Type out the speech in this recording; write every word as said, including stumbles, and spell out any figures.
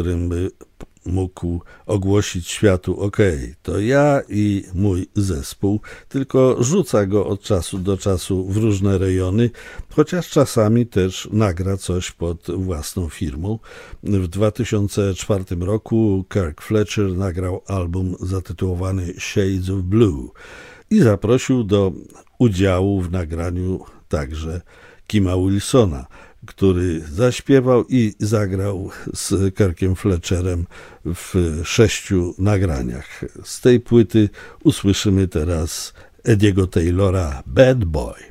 którym by mógł ogłosić światu: okej, to ja i mój zespół, tylko rzuca go od czasu do czasu w różne rejony, chociaż czasami też nagra coś pod własną firmą. W dwa tysiące czwartym roku Kirk Fletcher nagrał album zatytułowany Shades of Blue i zaprosił do udziału w nagraniu także Kima Wilsona, który zaśpiewał i zagrał z Kirkiem Fletcherem w sześciu nagraniach. Z tej płyty usłyszymy teraz Ediego Taylora Bad Boy.